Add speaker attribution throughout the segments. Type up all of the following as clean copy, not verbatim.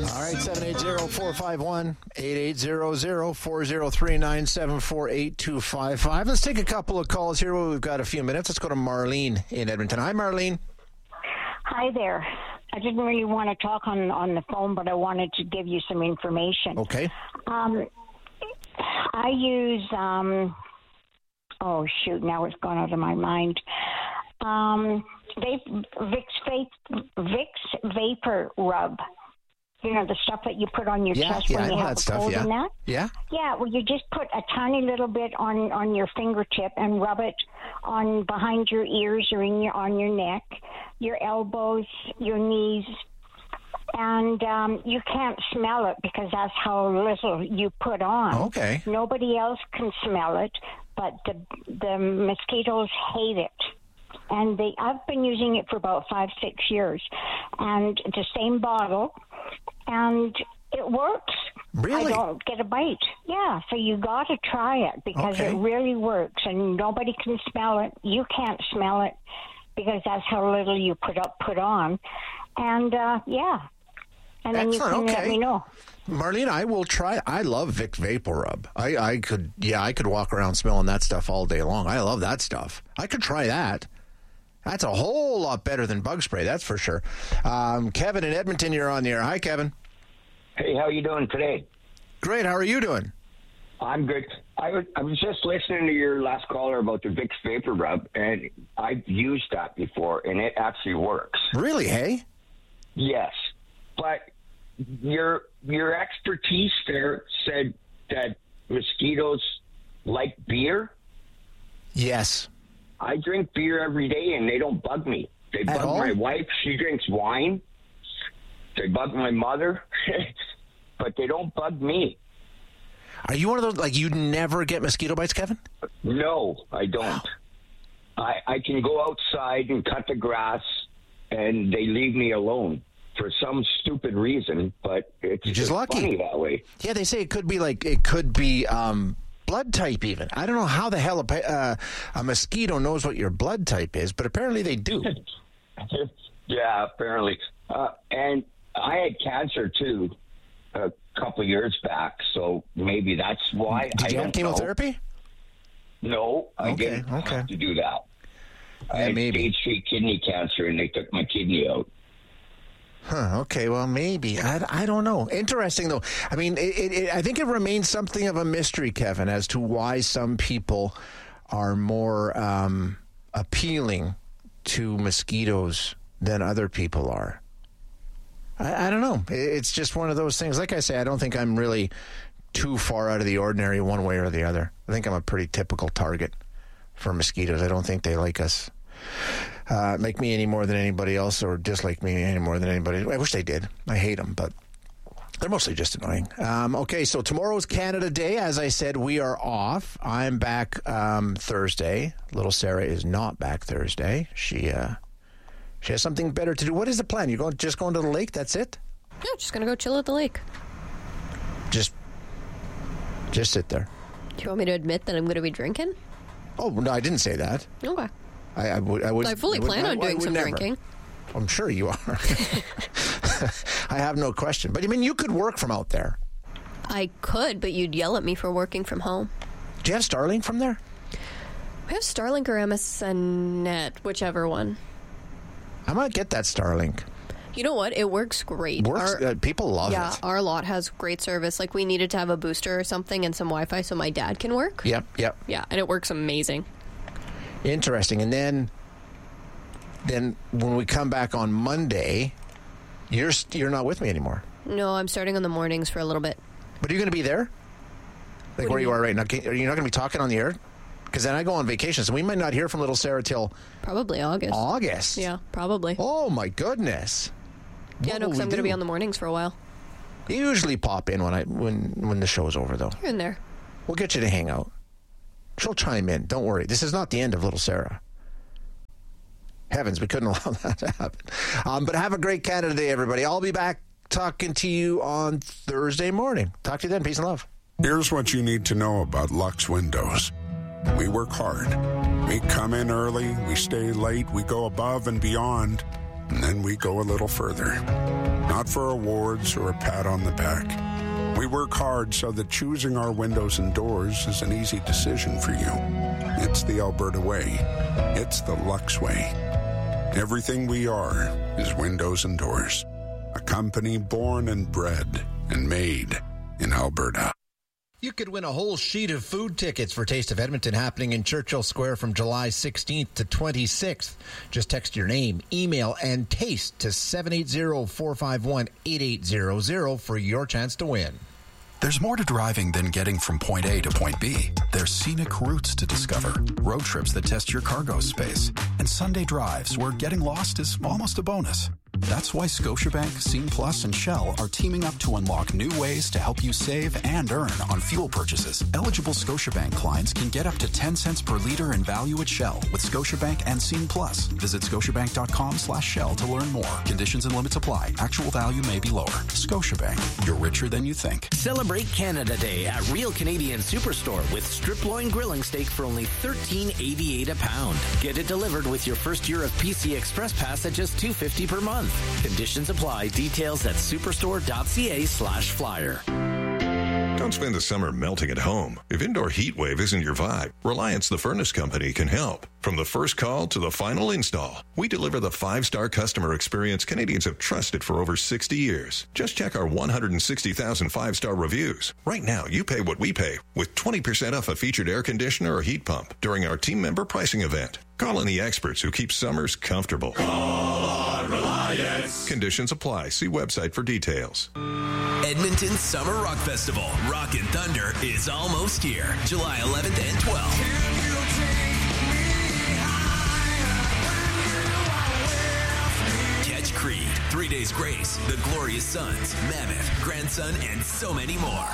Speaker 1: All right, 780-451-8800-403-974-8255. Let's take a couple of calls here. We've got a few minutes. Let's go to Marlene in Edmonton. Hi, Marlene.
Speaker 2: Hi there. I didn't really want to talk on the phone, but I wanted to give you some information.
Speaker 1: Okay.
Speaker 2: I use, now it's gone out of my mind. Vicks Vapor Rub. You know, the stuff that you put on your chest when you have a cold and that?
Speaker 1: Yeah.
Speaker 2: Yeah, well, you just put a tiny little bit on your fingertip and rub it on behind your ears or on your neck, your elbows, your knees. And you can't smell it because that's how little you put on.
Speaker 1: Okay.
Speaker 2: Nobody else can smell it, but the mosquitoes hate it. And I've been using it for about 5-6 years. And the same bottle, and it works.
Speaker 1: Really?
Speaker 2: I don't get a bite. Yeah, so you got to try it because it really works. And nobody can smell it. You can't smell it because that's how little you put on. And, And then you can let me know.
Speaker 1: Marlene, I will try. I love Vicks Vapor Rub. I could walk around smelling that stuff all day long. I love that stuff. I could try that. That's a whole lot better than bug spray, that's for sure. Kevin in Edmonton, you're on the air. Hi, Kevin.
Speaker 3: Hey, how are you doing today?
Speaker 1: Great. How are you doing?
Speaker 3: I'm good. I was just listening to your last caller about the Vicks Vapor Rub, and I've used that before, and it actually works.
Speaker 1: Really, hey?
Speaker 3: Yes. But your expertise there said that mosquitoes like beer?
Speaker 1: Yes.
Speaker 3: I drink beer every day, and they don't bug me. They bug my wife. She drinks wine. They bug my mother, but they don't bug me.
Speaker 1: Are you one of those, like, you never get mosquito bites, Kevin?
Speaker 3: No, I don't. Wow. I can go outside and cut the grass, and they leave me alone for some stupid reason, but it's just lucky. Funny that way.
Speaker 1: Yeah, they say it could be blood type even. I don't know how the hell a mosquito knows what your blood type is, but apparently they do.
Speaker 3: Yeah, apparently. And I had cancer, too, a couple of years back, so maybe that's why.
Speaker 1: Did you have chemotherapy?
Speaker 3: No, I didn't have to do that. I had stage 3 kidney cancer, and they took my kidney out.
Speaker 1: Huh, okay, well, maybe. I don't know. Interesting, though. I mean, I think it remains something of a mystery, Kevin, as to why some people are more appealing to mosquitoes than other people are. I don't know. It's just one of those things. Like I say, I don't think I'm really too far out of the ordinary one way or the other. I think I'm a pretty typical target for mosquitoes. I don't think they like us. Like me any more than anybody else, or dislike me any more than anybody. I wish they did. I hate them, but they're mostly just annoying. Okay, so tomorrow's Canada Day. As I said, we are off. I'm back Thursday. Little Sarah is not back Thursday. She has something better to do. What is the plan? You're just going to the lake? That's it?
Speaker 4: Yeah, just going to go chill at the lake.
Speaker 1: Just sit there.
Speaker 4: Do you want me to admit that I'm going to be drinking?
Speaker 1: Oh, no, I didn't say that.
Speaker 4: Okay.
Speaker 1: I would.
Speaker 4: I fully plan on doing some drinking.
Speaker 1: I'm sure you are. I have no question. But I mean, you could work from out there.
Speaker 4: I could, but you'd yell at me for working from home.
Speaker 1: Do you have Starlink from there?
Speaker 4: We have Starlink or MSNet, whichever one.
Speaker 1: I might get that Starlink.
Speaker 4: You know what? It works great.
Speaker 1: People love it.
Speaker 4: Yeah, our lot has great service. Like, we needed to have a booster or something and some Wi-Fi so my dad can work.
Speaker 1: Yep.
Speaker 4: Yeah, and it works amazing.
Speaker 1: Interesting. And then when we come back on Monday, you're not with me anymore.
Speaker 4: No, I'm starting on the mornings for a little bit.
Speaker 1: But are you going to be there? Like where you are right now? Are you not going to be talking on the air? Because then I go on vacation, so we might not hear from little Sarah till...
Speaker 4: Probably August.
Speaker 1: August?
Speaker 4: Yeah, probably.
Speaker 1: Oh, my goodness.
Speaker 4: Yeah, no, because I'm going to be on the mornings for a while.
Speaker 1: You usually pop in when the show's over, though.
Speaker 4: You're in there.
Speaker 1: We'll get you to hang out. She'll chime in. Don't worry. This is not the end of little Sarah. Heavens, we couldn't allow that to happen. But have a great Canada Day, everybody. I'll be back talking to you on Thursday morning. Talk to you then. Peace and love.
Speaker 5: Here's what you need to know about Lux Windows. We work hard. We come in early, we stay late, we go above and beyond, and then we go a little further. not for awards or a pat on the back. We work hard so that choosing our windows and doors is an easy decision for you. It's the Alberta way. It's the Lux way. Everything we are is windows and doors. A company born and bred and made in Alberta.
Speaker 1: You could win a whole sheet of food tickets for Taste of Edmonton happening in Churchill Square from July 16th to 26th. Just text your name, email, and taste to 780-451-8800 for your chance to win.
Speaker 6: There's more to driving than getting from point A to point B. There's scenic routes to discover, road trips that test your cargo space, and Sunday drives where getting lost is almost a bonus. That's why Scotiabank, Scene Plus, and Shell are teaming up to unlock new ways to help you save and earn on fuel purchases. Eligible Scotiabank clients can get up to 10 cents per liter in value at Shell with Scotiabank and Scene Plus. Visit scotiabank.com/Shell to learn more. Conditions and limits apply. Actual value may be lower. Scotiabank, you're richer than you think.
Speaker 7: Celebrate Canada Day at Real Canadian Superstore with strip loin grilling steak for only $13.88 a pound. Get it delivered with your first year of PC Express Pass at just $2.50 per month. Conditions apply. Details at superstore.ca/flyer.
Speaker 8: Don't spend the summer melting at home. If indoor heat wave isn't your vibe, Reliance the Furnace Company can help. From the first call to the final install, we deliver the 5-star customer experience Canadians have trusted for over 60 years. Just check our 160,000 5-star reviews. Right now, you pay what we pay with 20% off a featured air conditioner or heat pump during our team member pricing event. Call in the experts who keep summers comfortable. Call on Reliance. Conditions apply. See website for details.
Speaker 9: Edmonton Summer Rock Festival, Rockin' Thunder, is almost here. July 11th and 12th. Catch Creed, 3 Days Grace, The Glorious Sons, Mammoth, Grandson, and so many more.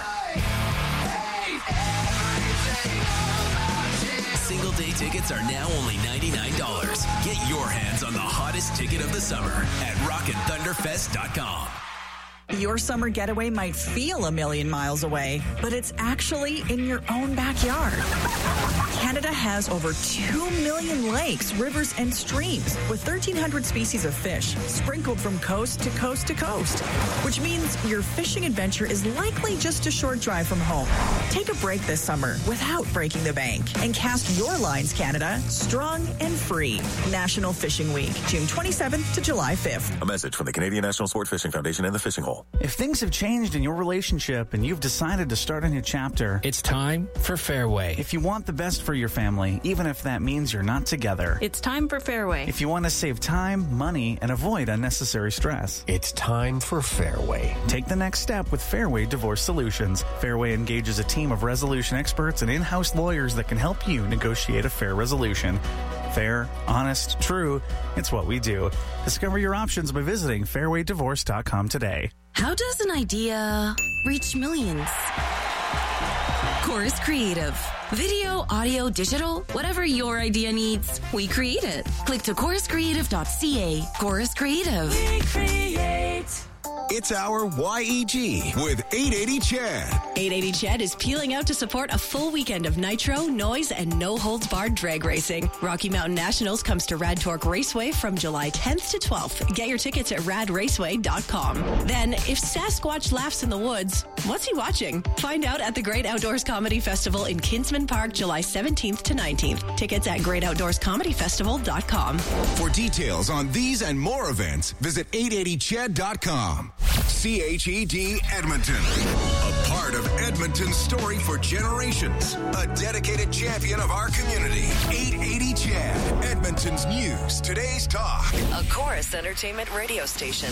Speaker 9: Single day tickets are now only $99. Get your hands on the hottest ticket of the summer at rockinthunderfest.com.
Speaker 10: Your summer getaway might feel a million miles away, but it's actually in your own backyard. Canada has over 2 million lakes, rivers, and streams with 1,300 species of fish sprinkled from coast to coast to coast, which means your fishing adventure is likely just a short drive from home. Take a break this summer without breaking the bank and cast your lines, Canada, strong and free. National Fishing Week, June 27th to July 5th.
Speaker 11: A message from the Canadian National Sport Fishing Foundation and the Fishing Hole.
Speaker 12: If things have changed in your relationship and you've decided to start a new chapter,
Speaker 13: it's time for Fairway.
Speaker 12: If you want the best for your family, even if that means you're not together,
Speaker 14: it's time for Fairway.
Speaker 12: If you want to save time, money, and avoid unnecessary stress,
Speaker 13: it's time for Fairway.
Speaker 12: Take the next step with Fairway Divorce Solutions. Fairway engages a team of resolution experts and in-house lawyers that can help you negotiate a fair resolution. Fair, honest, true, it's what we do. Discover your options by visiting fairwaydivorce.com today.
Speaker 15: How does an idea reach millions? Chorus Creative. Video, audio, digital, whatever your idea needs, we create it. Click to choruscreative.ca. Chorus Creative.
Speaker 9: We create.
Speaker 16: It's our YEG with 880 Chad.
Speaker 17: 880 Chad is peeling out to support a full weekend of nitro, noise, and no-holds-barred drag racing. Rocky Mountain Nationals comes to Rad Torque Raceway from July 10th to 12th. Get your tickets at radraceway.com. Then, if Sasquatch laughs in the woods, what's he watching? Find out at the Great Outdoors Comedy Festival in Kinsman Park, July 17th to 19th. Tickets at greatoutdoorscomedyfestival.com.
Speaker 16: For details on these and more events, visit 880ched.com. CHED Edmonton. A part of Edmonton's story for generations. A dedicated champion of our community. 880 Chad. Edmonton's news. Today's talk.
Speaker 18: A Chorus Entertainment radio station.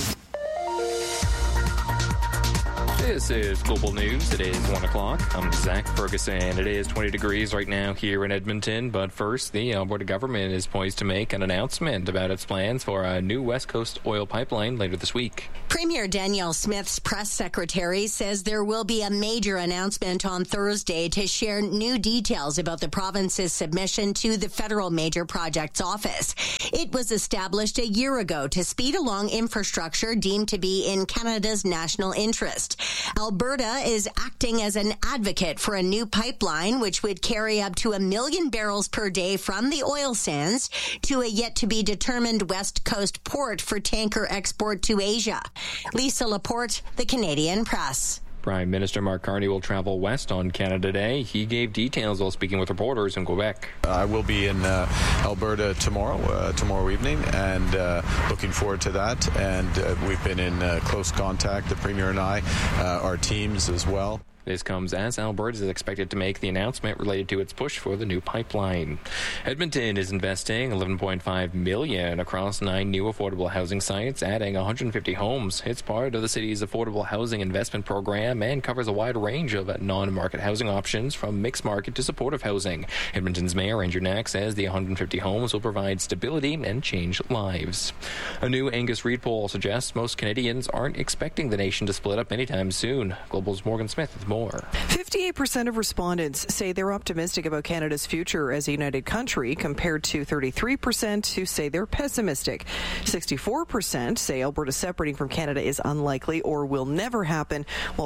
Speaker 19: This is Global News. It is 1 o'clock. I'm Zach Ferguson. It is 20 degrees right now here in Edmonton. But first, the Alberta government is poised to make an announcement about its plans for a new West Coast oil pipeline later this week.
Speaker 20: Premier Danielle Smith's press secretary says there will be a major announcement on Thursday to share new details about the province's submission to the Federal Major Projects Office. It was established a year ago to speed along infrastructure deemed to be in Canada's national interest. Alberta is acting as an advocate for a new pipeline which would carry up to 1 million barrels per day from the oil sands to a yet-to-be-determined West Coast port for tanker export to Asia. Lisa Laporte, The Canadian Press.
Speaker 19: Prime Minister Mark Carney will travel west on Canada Day. He gave details while speaking with reporters in Quebec.
Speaker 14: I will be in Alberta tomorrow evening, and looking forward to that. And we've been in close contact, the Premier and I, our teams as well.
Speaker 19: This comes as Alberta is expected to make the announcement related to its push for the new pipeline. Edmonton is investing $11.5 million across 9 new affordable housing sites, adding 150 homes. It's part of the city's affordable housing investment program and covers a wide range of non-market housing options, from mixed market to supportive housing. Edmonton's Mayor Andrew Knack says the 150 homes will provide stability and change lives. A new Angus Reid poll suggests most Canadians aren't expecting the nation to split up anytime soon. Global's Morgan Smith with more.
Speaker 21: 58% of respondents say they're optimistic about Canada's future as a united country, compared to 33% who say they're pessimistic. 64% say Alberta separating from Canada is unlikely or will never happen, while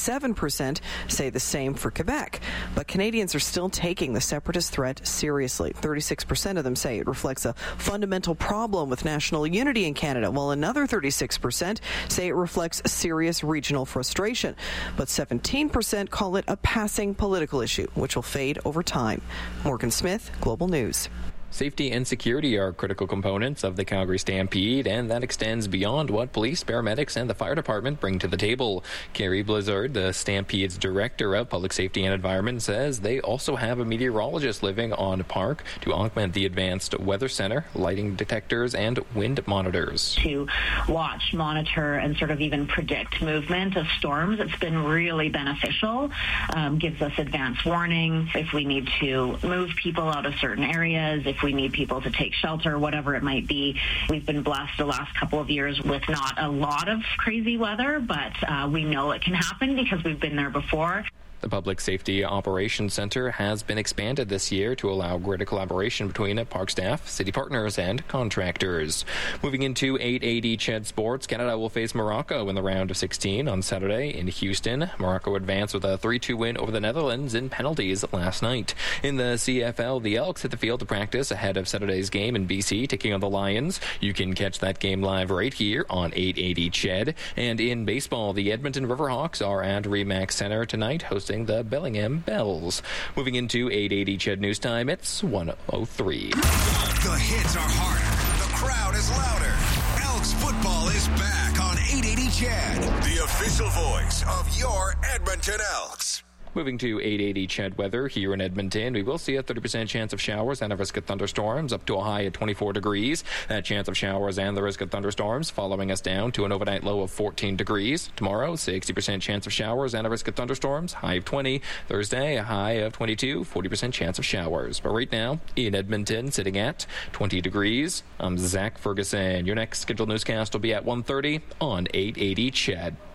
Speaker 21: 67% say the same for Quebec. But Canadians are still taking the separatist threat seriously. 36% of them say it reflects a fundamental problem with national unity in Canada, while another 36% say it reflects serious regional frustration. But 17% call it a passing political issue, which will fade over time. Morgan Smith, Global News.
Speaker 19: Safety and security are critical components of the Calgary Stampede, and that extends beyond what police, paramedics, and the fire department bring to the table. Carrie Blizzard, the Stampede's director of public safety and environment, says they also have a meteorologist living on park to augment the advanced weather center, lighting detectors, and wind monitors.
Speaker 22: To watch, monitor, and sort of even predict movement of storms, it's been really beneficial. Gives us advance warning if we need to move people out of certain areas, if we need people to take shelter, whatever it might be. We've been blessed the last couple of years with not a lot of crazy weather, but we know it can happen because we've been there before.
Speaker 19: The Public Safety Operations Center has been expanded this year to allow greater collaboration between park staff, city partners, and contractors. Moving into 880 CHED Sports, Canada will face Morocco in the round of 16 on Saturday in Houston. Morocco advanced with a 3-2 win over the Netherlands in penalties last night. In the CFL, the Elks hit the field to practice ahead of Saturday's game in BC, taking on the Lions. You can catch that game live right here on 880 CHED. And in baseball, the Edmonton Riverhawks are at RE/MAX Center tonight, hosting the Bellingham Bells. Moving into 880 CHED News Time, it's 1:03.
Speaker 16: The hits are harder. The crowd is louder. Elks football is back on 880 CHED, the official voice of your Edmonton Elks.
Speaker 19: Moving to 880 CHED weather here in Edmonton, we will see a 30% chance of showers and a risk of thunderstorms up to a high of 24 degrees. That chance of showers and the risk of thunderstorms following us down to an overnight low of 14 degrees. Tomorrow, 60% chance of showers and a risk of thunderstorms, high of 20. Thursday, a high of 22, 40% chance of showers. But right now, in Edmonton, sitting at 20 degrees. I'm Zach Ferguson. Your next scheduled newscast will be at 1:30 on 880 CHED.